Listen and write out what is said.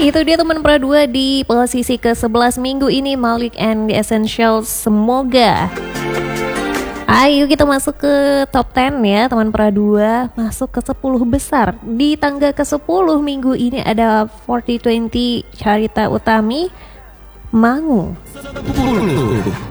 Itu dia teman pra 2 di posisi ke-11 minggu ini, Malik and the Essentials. Semoga. Ayo kita masuk ke top 10 ya teman pra 2, masuk ke 10 besar. Di tangga ke-10 minggu ini ada 4020 Carita Utami, Mangu.